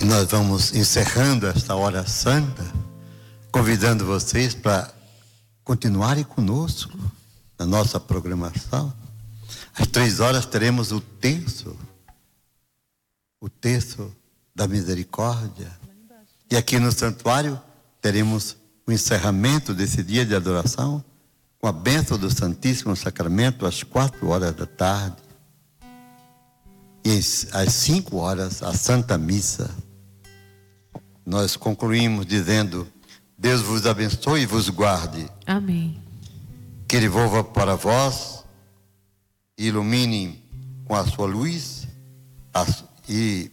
nós vamos encerrando esta hora santa, convidando vocês para continuarem conosco na nossa programação. Às 3 horas teremos o terço da misericórdia. E aqui no santuário teremos o encerramento desse dia de adoração com a bênção do Santíssimo Sacramento às 4 horas da tarde. E às 5 horas a Santa Missa. Nós concluímos dizendo: Deus vos abençoe e vos guarde. Amém. Que Ele volva para vós, ilumine com a sua luz, e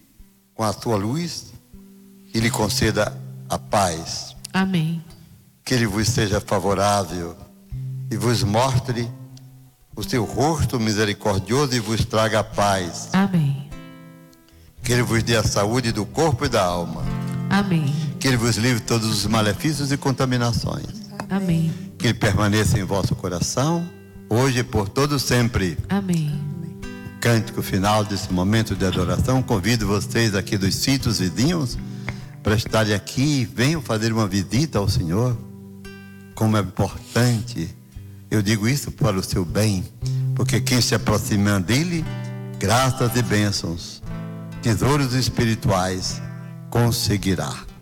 lhe conceda a paz. Amém. Que Ele vos seja favorável e vos mostre o seu rosto misericordioso e vos traga a paz. Amém. Que Ele vos dê a saúde do corpo e da alma. Amém. Que Ele vos livre de todos os malefícios e contaminações. Amém. Que Ele permaneça em vosso coração, hoje e por todo sempre. Amém. Cântico final desse momento de adoração. Convido vocês aqui dos sítios vizinhos para estarem aqui. Venham fazer uma visita ao Senhor. Como é importante. Eu digo isso para o seu bem, porque quem se aproxima dele, graças e bênçãos, tesouros espirituais, conseguirá.